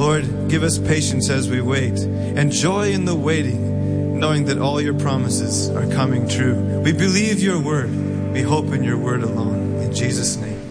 Lord, give us patience as we wait and joy in the waiting, knowing that all your promises are coming true. We believe your word. We hope in your word alone. In Jesus' name.